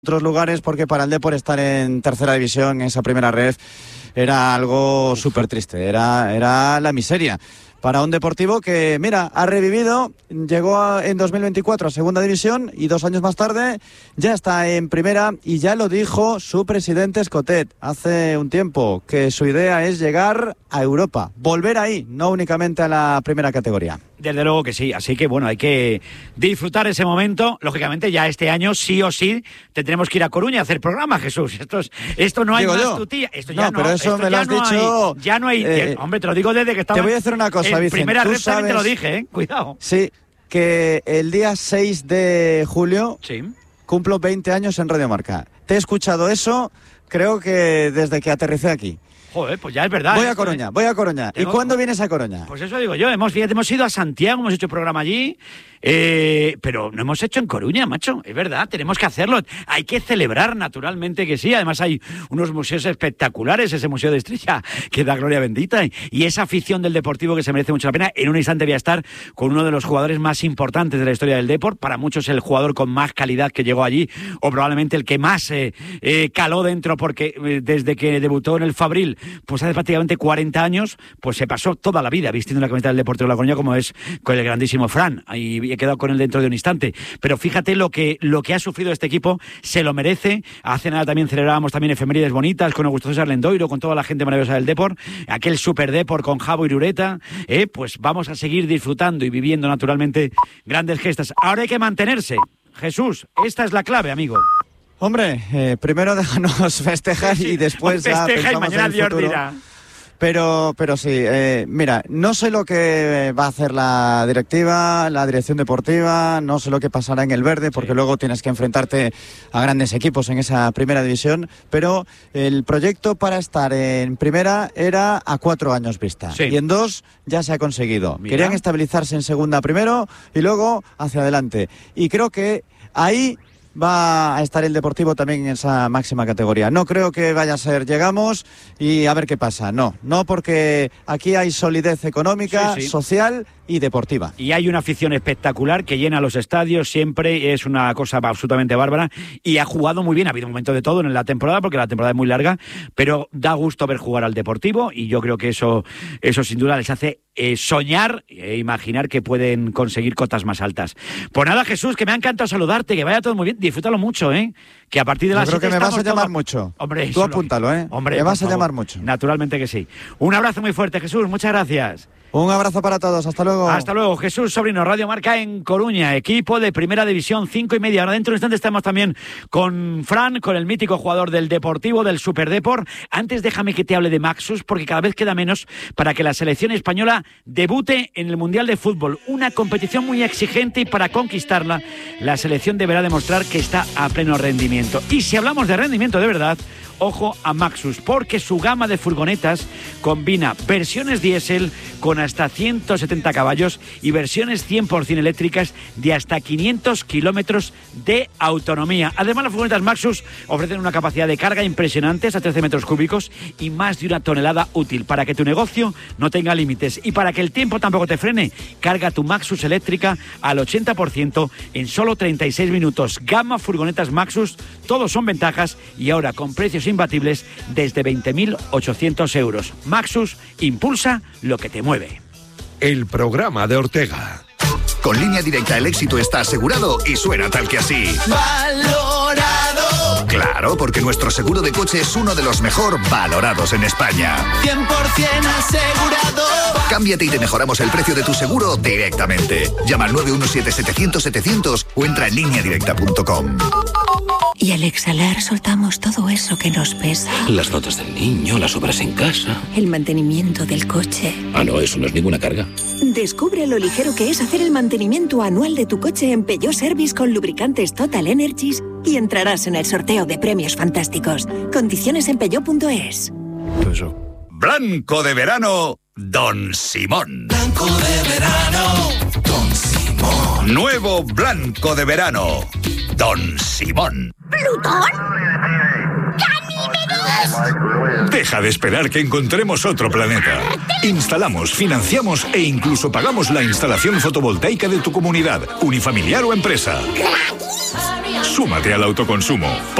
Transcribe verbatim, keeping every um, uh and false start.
otros lugares, porque para el Depor estar en tercera división, en esa primera ref, era algo súper triste, era, era la miseria. Para un Deportivo que, mira, ha revivido, llegó a, en dos mil veinticuatro a segunda división y dos años más tarde ya está en primera, y ya lo dijo su presidente Escotet hace un tiempo, que su idea es llegar a Europa, volver ahí, no únicamente a la primera categoría. Desde luego que sí, así que bueno, hay que disfrutar ese momento. Lógicamente ya este año sí o sí tendremos que ir a Coruña a hacer programa, Jesús. Esto, es, esto no hay digo más yo. tutía. Esto no, ya no, pero eso esto me lo has no dicho. Hay, ya no hay, eh, hombre, te lo digo desde que estaba. Te voy a decir una cosa, en Vicente. primera Tú red también te lo sabes, dije, ¿eh? Cuidado. Sí, que el día seis de julio sí. cumplo veinte años en Radio Marca. Te he escuchado eso, creo que desde que aterricé aquí. Joder, pues ya es verdad. Voy a Coruña, voy a Coruña. ¿Y cuándo vienes a Coruña? Pues eso digo yo, hemos, fíjate, hemos ido a Santiago, hemos hecho programa allí, eh, pero no hemos hecho en Coruña, macho, es verdad, tenemos que hacerlo, hay que celebrar naturalmente que sí, además hay unos museos espectaculares, ese Museo de Estrella, que da gloria bendita, y esa afición del Deportivo que se merece mucho la pena. En un instante voy a estar con uno de los jugadores más importantes de la historia del Depor, para muchos el jugador con más calidad que llegó allí, o probablemente el que más eh, eh, caló dentro, porque eh, desde que debutó en el Fabril, pues hace prácticamente cuarenta años, pues se pasó toda la vida vistiendo la camiseta del Deportivo de La Coruña, como es con el grandísimo Fran, y he quedado con él dentro de un instante. Pero fíjate lo que, lo que ha sufrido este equipo, se lo merece. Hace nada también celebrábamos también efemérides bonitas con Augusto César Lendoiro, con toda la gente maravillosa del Depor, aquel Super Depor con Javo Irureta, eh, pues vamos a seguir disfrutando y viviendo naturalmente grandes gestas. Ahora hay que mantenerse. Jesús, esta es la clave, amigo. Hombre, eh, primero déjanos festejar sí, sí. y después ya festeja pensamos y mañana en el futuro. Dirá. Pero, pero sí, eh, mira, no sé lo que va a hacer la directiva, la dirección deportiva, no sé lo que pasará en el verde, porque sí. luego tienes que enfrentarte a grandes equipos en esa primera división, pero el proyecto para estar en primera era a cuatro años vista, sí. y en dos ya se ha conseguido. Mira. Querían estabilizarse en segunda primero y luego hacia adelante. Y creo que ahí va a estar el Deportivo también en esa máxima categoría. No creo que vaya a ser llegamos y a ver qué pasa. No, no, porque aquí hay solidez económica, sí, sí. social y deportiva. Y hay una afición espectacular que llena los estadios, siempre es una cosa absolutamente bárbara, y ha jugado muy bien. Ha habido un momento de todo en la temporada, porque la temporada es muy larga, pero da gusto ver jugar al Deportivo, y yo creo que eso, eso sin duda les hace eh, soñar e imaginar que pueden conseguir cotas más altas. Pues nada, Jesús, que me ha encantado saludarte, que vaya todo muy bien, disfrútalo mucho, ¿eh? Que a partir de las Yo creo que me vas a llamar todo... mucho. Hombre, tú apúntalo, ¿eh? Hombre, me vas a favor. llamar mucho. Naturalmente que sí. Un abrazo muy fuerte, Jesús, muchas gracias. Un abrazo para todos, hasta luego. Hasta luego, Jesús Sobrino, Radio Marca en Coruña, equipo de Primera División, cinco y media. Ahora dentro de un instante estamos también con Fran, con el mítico jugador del Deportivo, del Super Depor. Antes déjame que te hable de Maxus, porque cada vez queda menos para que la selección española debute en el Mundial de Fútbol. Una competición muy exigente, y para conquistarla, la selección deberá demostrar que está a pleno rendimiento. Y si hablamos de rendimiento de verdad, ojo a Maxus, porque su gama de furgonetas combina versiones diésel con hasta ciento setenta caballos y versiones cien por ciento eléctricas de hasta quinientos kilómetros de autonomía. Además, las furgonetas Maxus ofrecen una capacidad de carga impresionante, hasta trece metros cúbicos y más de una tonelada útil, para que tu negocio no tenga límites y para que el tiempo tampoco te frene. Carga tu Maxus eléctrica al ochenta por ciento en solo treinta y seis minutos. Gama furgonetas Maxus, todos son ventajas, y ahora con precios imbatibles desde veinte mil ochocientos euros. Maxus impulsa lo que te mueve. El programa de Ortega. Con Línea Directa el éxito está asegurado y suena tal que así. ¡Valorado! Claro, porque nuestro seguro de coche es uno de los mejor valorados en España. cien por ciento asegurado. Cámbiate y te mejoramos el precio de tu seguro directamente. Llama al nueve uno siete, setecientos, setecientos o entra en línea directa punto com. Y al exhalar soltamos todo eso que nos pesa. Las notas del niño, las obras en casa. El mantenimiento del coche. Ah, no, eso no es ninguna carga. Descubre lo ligero que es hacer el mantenimiento anual de tu coche en Peugeot Service con lubricantes Total Energies y entrarás en el sorteo de premios fantásticos. Condiciones en peugeot punto es. Eso. Blanco de verano, Don Simón. Blanco de verano, Don Simón. Nuevo Blanco de verano, Don Simón. ¿Plutón? ¡Ganímedes! Deja de esperar que encontremos otro planeta. Instalamos, financiamos e incluso pagamos la instalación fotovoltaica de tu comunidad, unifamiliar o empresa. Súmate al autoconsumo.